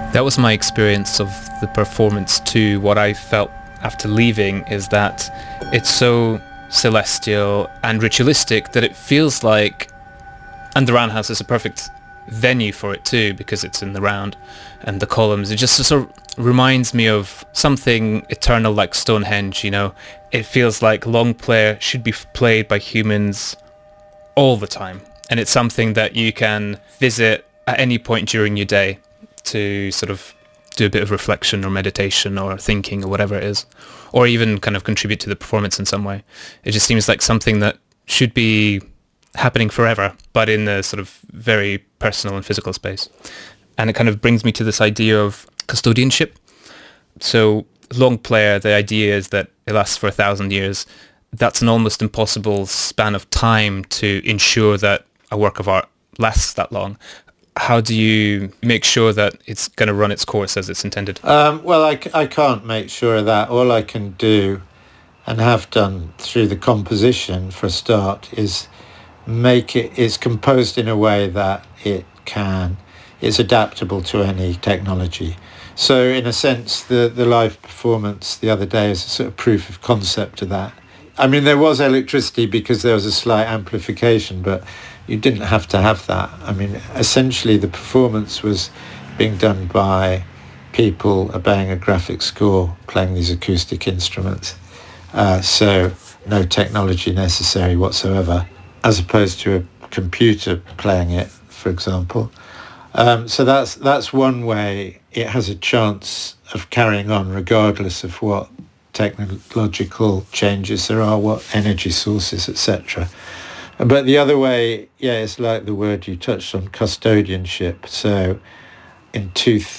That was my experience of the performance too. What I felt after leaving is that it's so celestial and ritualistic that it feels like, and the Roundhouse is a perfect venue for it too, because it's in the round and the columns. It just sort of reminds me of something eternal like Stonehenge, you know. It feels like Long Player should be played by humans all the time. And it's something that you can visit at any point during your day to sort of do a bit of reflection or meditation or thinking or whatever it is, or even kind of contribute to the performance in some way. It just seems like something that should be happening forever, but in a sort of very personal and physical space. And it kind of brings me to this idea of custodianship. So Long Player, the idea is that it lasts for 1,000 years. That's an almost impossible span of time to ensure that a work of art lasts that long. How do you make sure that it's going to run its course as it's intended? Well, I can't make sure of that. All I can do, and have done through the composition for a start, is make it's composed in a way that it's adaptable to any technology. So in a sense, the live performance the other day is a sort of proof of concept of that. I mean, there was electricity because there was a slight amplification, but you didn't have to have that. I mean, essentially the performance was being done by people obeying a graphic score, playing these acoustic instruments. So no technology necessary whatsoever, as opposed to a computer playing it, for example. So that's one way it has a chance of carrying on regardless of what technological changes there are, what energy sources, etc. But the other way, it's like the word you touched on, custodianship. So in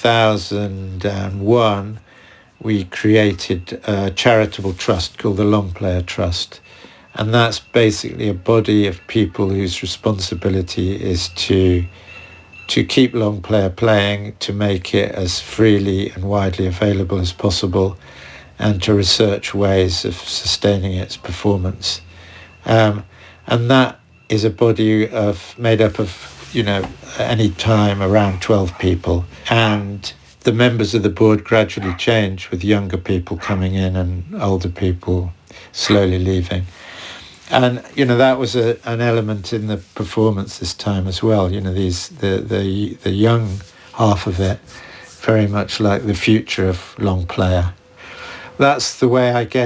2001, we created a charitable trust called the Long Player Trust. And that's basically a body of people whose responsibility is to keep Long Player playing, to make it as freely and widely available as possible, and to research ways of sustaining its performance. And that is a body made up of, any time around 12 people. And the members of the board gradually change, with younger people coming in and older people slowly leaving. And, that was an element in the performance this time as well. The young half of it, very much like the future of Long Player. That's the way, I guess,